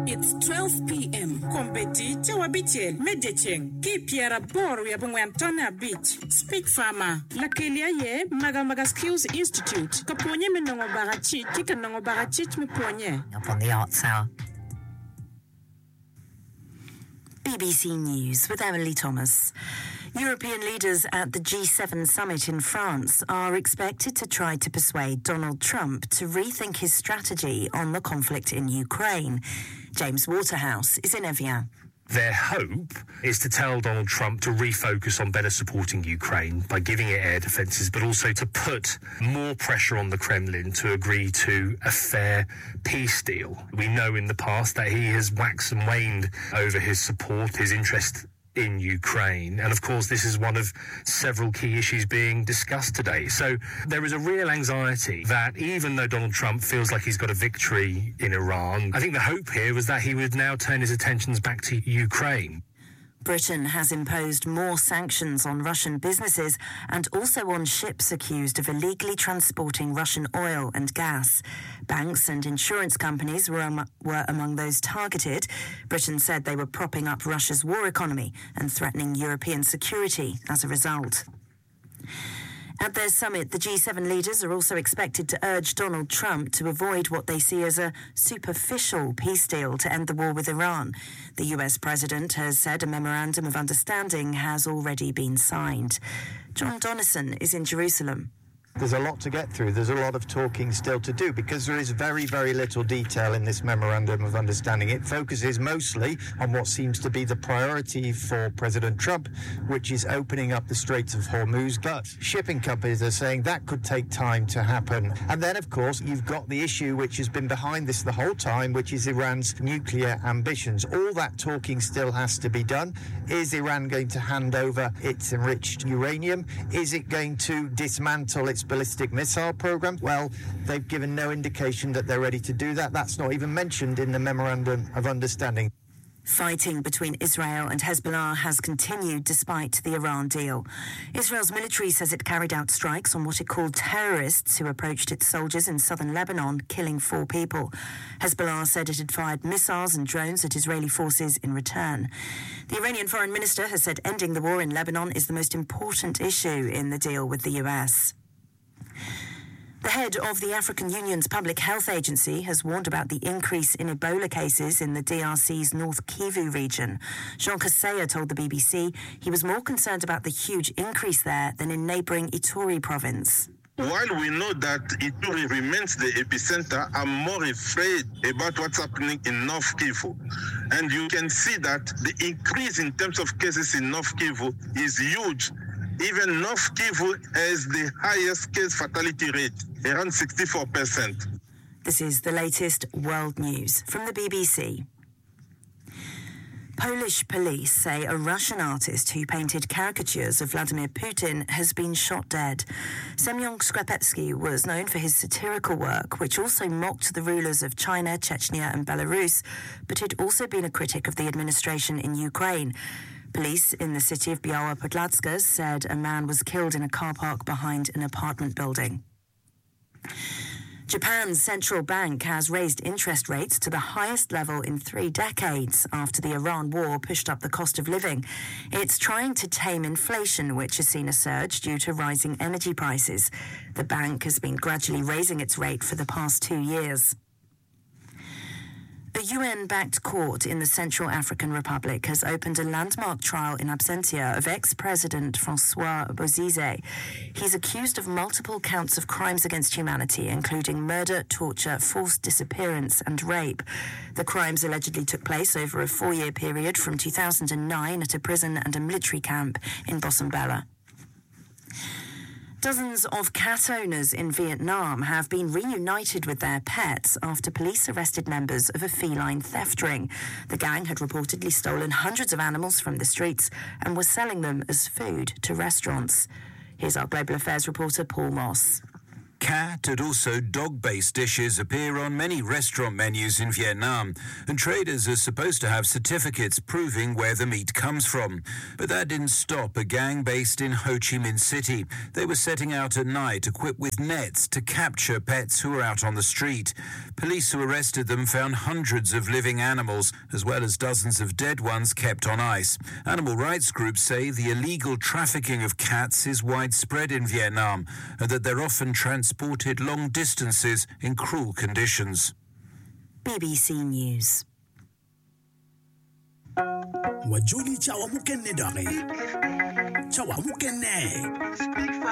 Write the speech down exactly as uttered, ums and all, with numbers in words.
It's twelve p.m. Kompeti Chawabichel Medecheng Kipiera Boru ya Bungwantona Beach Speak Farmer Lakelia ye Magamaga Skills Institute Kaponye Menongo Barachi Kikanongo Barachich Muponye Up on the Arts Hour. B B C News with Emily Thomas. European leaders at the G seven summit in France are expected to try to persuade Donald Trump to rethink his strategy on the conflict in Ukraine. James Waterhouse is in Evian. Their hope is to tell Donald Trump to refocus on better supporting Ukraine by giving it air defences, but also to put more pressure on the Kremlin to agree to a fair peace deal. We know in the past that he has waxed and waned over his support, his interest in Ukraine. And of course, this is one of several key issues being discussed today. So there is a real anxiety that even though Donald Trump feels like he's got a victory in Iran, I think the hope here was that he would now turn his attentions back to Ukraine. Britain has imposed more sanctions on Russian businesses and also on ships accused of illegally transporting Russian oil and gas. Banks and insurance companies were, um, were among those targeted. Britain said they were propping up Russia's war economy and threatening European security as a result. At their summit, the G seven leaders are also expected to urge Donald Trump to avoid what they see as a superficial peace deal to end the war with Iran. The U S president has said a memorandum of understanding has already been signed. John Donnison is in Jerusalem. There's a lot to get through. There's a lot of talking still to do because there is very, very little detail in this memorandum of understanding. It focuses mostly on what seems to be the priority for President Trump, which is opening up the Straits of Hormuz. But shipping companies are saying that could take time to happen. And then, of course, you've got the issue which has been behind this the whole time, which is Iran's nuclear ambitions. All that talking still has to be done. Is Iran going to hand over its enriched uranium? Is it going to dismantle its ballistic missile program? Well, they've given no indication that they're ready to do that. That's not even mentioned in the Memorandum of Understanding. Fighting between Israel and Hezbollah has continued despite the Iran deal. Israel's military says it carried out strikes on what it called terrorists who approached its soldiers in southern Lebanon, killing four people. Hezbollah said it had fired missiles and drones at Israeli forces in return. The Iranian foreign minister has said ending the war in Lebanon is the most important issue in the deal with the U S. The head of the African Union's Public Health Agency has warned about the increase in Ebola cases in the D R C's North Kivu region. Jean Kaseya told the B B C he was more concerned about the huge increase there than in neighbouring Ituri province. While we know that Ituri remains the epicenter, I'm more afraid about what's happening in North Kivu. And you can see that the increase in terms of cases in North Kivu is huge. Even North Kivu has the highest case fatality rate, around sixty-four percent. This is the latest world news from the B B C. Polish police say a Russian artist who painted caricatures of Vladimir Putin has been shot dead. Semyon Skrapetsky was known for his satirical work, which also mocked the rulers of China, Chechnya and Belarus, but had also been a critic of the administration in Ukraine. Police in the city of Biała-Podlaska said a man was killed in a car park behind an apartment building. Japan's central bank has raised interest rates to the highest level in three decades after the Iran war pushed up the cost of living. It's trying to tame inflation, which has seen a surge due to rising energy prices. The bank has been gradually raising its rate for the past two years. A U N-backed court in the Central African Republic has opened a landmark trial in absentia of ex-president Francois Bozize. He's accused of multiple counts of crimes against humanity, including murder, torture, forced disappearance and rape. The crimes allegedly took place over a four-year period from two thousand nine at a prison and a military camp in Bossambela. Dozens of cat owners in Vietnam have been reunited with their pets after police arrested members of a feline theft ring. The gang had reportedly stolen hundreds of animals from the streets and was selling them as food to restaurants. Here's our Global Affairs reporter, Paul Moss. Cat and also dog-based dishes appear on many restaurant menus in Vietnam, and traders are supposed to have certificates proving where the meat comes from. But that didn't stop a gang based in Ho Chi Minh City. They were setting out at night equipped with nets to capture pets who were out on the street. Police who arrested them found hundreds of living animals, as well as dozens of dead ones kept on ice. Animal rights groups say the illegal trafficking of cats is widespread in Vietnam, and that they're often transported long distances in cruel conditions. B B C News. Wajuli chawa mukene dare. Chawa mukene.